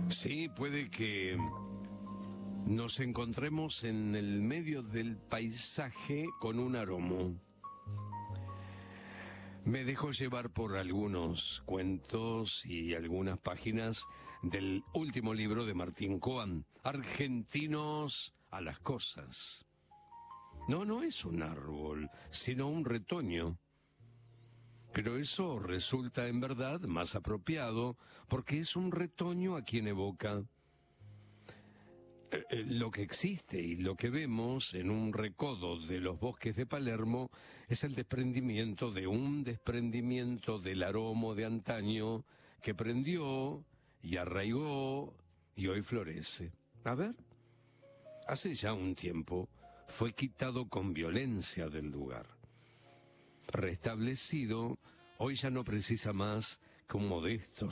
Sí, puede que nos encontremos en el medio del paisaje con un aroma. Me dejo llevar por algunos cuentos y algunas páginas del último libro de Martín Coan, Argentinos a las cosas. No es un árbol, sino un retoño. Pero eso resulta en verdad más apropiado porque es un retoño a quien evoca lo que existe y lo que vemos en un recodo de los bosques de Palermo es el desprendimiento del aroma de antaño que prendió y arraigó y hoy florece. A ver, hace ya un tiempo fue quitado con violencia del lugar. Restablecido, hoy ya no precisa más que un modesto